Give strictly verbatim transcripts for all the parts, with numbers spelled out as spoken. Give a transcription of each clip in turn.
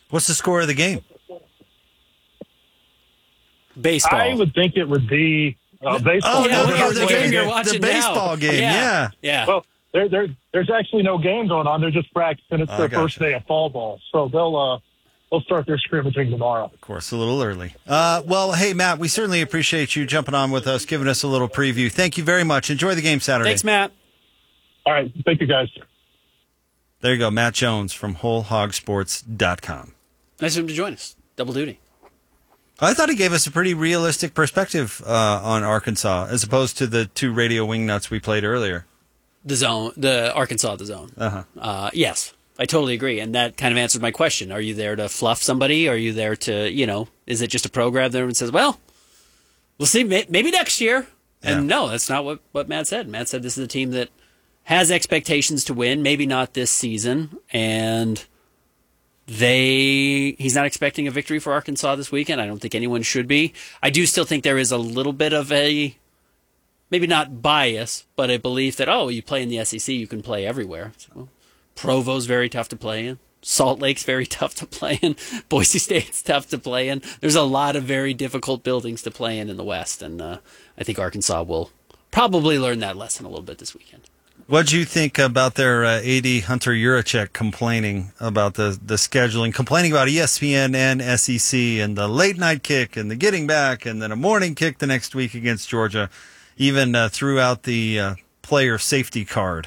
What's the score of the game? Baseball. I would think it would be uh, baseball. Oh, yeah, no, look no, at the, the game game, you're the watching baseball now. game, Yeah. yeah. Yeah. Well, there, there, there's actually no game going on. They're just practicing. It's Oh, their gotcha. first day of fall ball, so they'll uh, they'll start their scrimmaging tomorrow. Of course, a little early. Uh, well, hey, Matt, we certainly appreciate you jumping on with us, giving us a little preview. Thank you very much. Enjoy the game Saturday. Thanks, Matt. All right, thank you guys. There you go, Matt Jones from whole hog sports dot com. Nice of him to join us. Double duty. I thought he gave us a pretty realistic perspective uh, on Arkansas, as opposed to the two radio wingnuts we played earlier. The zone, the Arkansas, the zone. Uh-huh. Uh, yes, I totally agree. And that kind of answered my question. Are you there to fluff somebody? Are you there to, you know, is it just a program that everyone says, well, we'll see, maybe next year? And Yeah. no, that's not what, what Matt said. Matt said this is a team that has expectations to win, maybe not this season. And they, he's not expecting a victory for Arkansas this weekend. I don't think anyone should be. I do still think there is a little bit of a, maybe not bias, but a belief that, oh, you play in the S E C, you can play everywhere. So, Provo's very tough to play in. Salt Lake's very tough to play in. Boise State's tough to play in. There's a lot of very difficult buildings to play in in the West, and uh, I think Arkansas will probably learn that lesson a little bit this weekend. What do you think about their uh, A D Hunter Yurachek complaining about the, the scheduling, complaining about E S P N and S E C and the late night kick and the getting back and then a morning kick the next week against Georgia, even uh, threw out the uh, player safety card?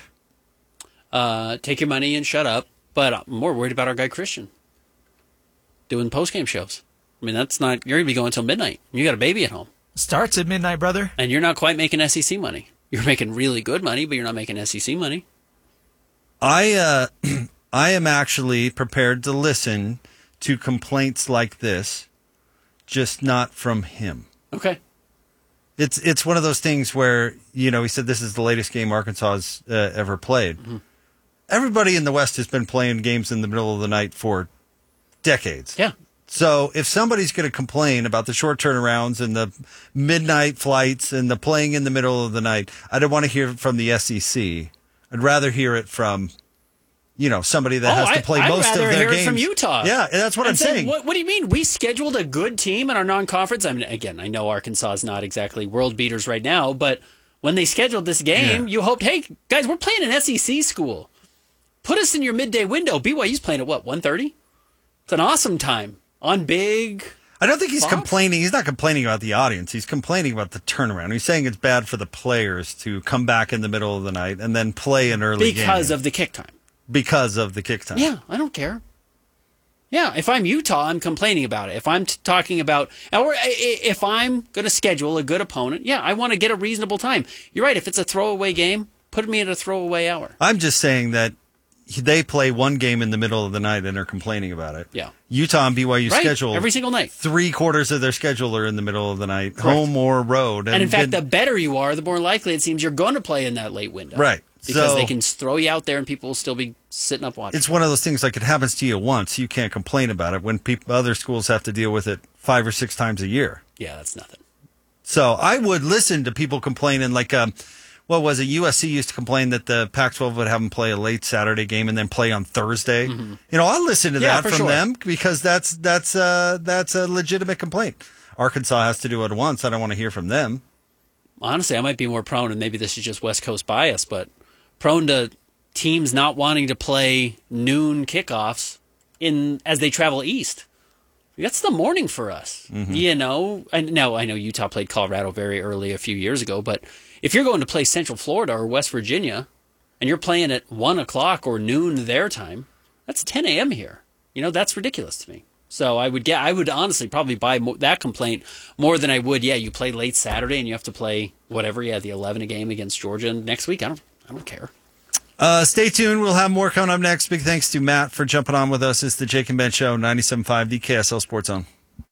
Uh, take your money and shut up, but I'm more worried about our guy Christian doing post-game shows. I mean, that's not, you're going to be going until midnight. You got a baby at home. Starts at midnight, brother. And you're not quite making S E C money. You're making really good money, but you're not making S E C money. I uh, I am actually prepared to listen to complaints like this, just not from him. Okay. It's it's one of those things where, you know, he said this is the latest game Arkansas has uh, ever played. Mm-hmm. Everybody in the West has been playing games in the middle of the night for decades. Yeah. So if somebody's going to complain about the short turnarounds and the midnight flights and the playing in the middle of the night, I don't want to hear it from the S E C. I'd rather hear it from, you know, somebody that oh, has to play I, most I'd of rather their hear games. it from Utah. Yeah, that's what and I'm said, saying. What, what do you mean? We scheduled a good team in our non-conference. I mean, again, I know Arkansas is not exactly world beaters right now, but when they scheduled this game, Yeah. you hoped, hey, guys, we're playing an S E C school. Put us in your midday window. B Y U's playing at what, one thirty? It's an awesome time. On big. I don't think he's Fox? complaining. He's not complaining about the audience. He's complaining about the turnaround. He's saying it's bad for the players to come back in the middle of the night and then play an early game. Because of the kick time. Because of the kick time. Yeah, I don't care. Yeah, if I'm Utah, I'm complaining about it. If I'm t- talking about, or if I'm going to schedule a good opponent, yeah, I want to get a reasonable time. You're right. If it's a throwaway game, put me at a throwaway hour. I'm just saying that they play one game in the middle of the night and are complaining about it. Yeah. Utah and B Y U Right, schedule every single night. Three quarters of their schedule are in the middle of the night, Correct. home or road. And in fact, then- the better you are, the more likely it seems you're going to play in that late window. Right. Because So- they can throw you out there and people will still be sitting up watching. it's one of those things like it happens to you once, you can't complain about it when people, other schools have to deal with it five or six times a year. Yeah, that's nothing. So I would listen to people complaining like, um, what was it? U S C used to complain that the Pac twelve would have them play a late Saturday game and then play on Thursday. Mm-hmm. You know, I'll listen to Yeah, that for from sure. them because that's that's uh, that's a legitimate complaint. Arkansas has to do it once. I don't want to hear from them. Honestly, I might be more prone, and maybe this is just West Coast bias, but prone to teams not wanting to play noon kickoffs in as they travel east. That's the morning for us, Mm-hmm. you know. And now I know Utah played Colorado very early a few years ago, but if you're going to play Central Florida or West Virginia, and you're playing at one o'clock or noon their time, that's ten a.m. here. You know, that's ridiculous to me. So I would get, I would honestly probably buy mo- that complaint more than I would. Yeah, you play late Saturday and you have to play whatever. Yeah, the eleven a game against Georgia next week. I don't, I don't care. Uh, stay tuned. We'll have more coming up next. Big thanks to Matt for jumping on with us. It's the Jake and Ben Show, ninety-seven point five, the K S L Sports Zone.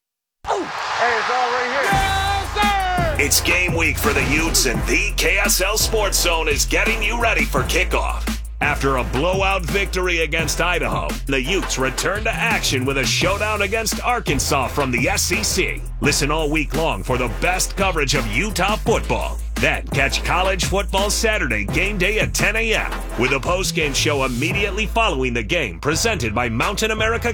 It's game week for the Utes, and the K S L Sports Zone is getting you ready for kickoff. After a blowout victory against Idaho, the Utes return to action with a showdown against Arkansas from the S E C. Listen all week long for the best coverage of Utah football. Then catch College Football Saturday game day at ten a.m. with a post-game show immediately following the game presented by Mountain America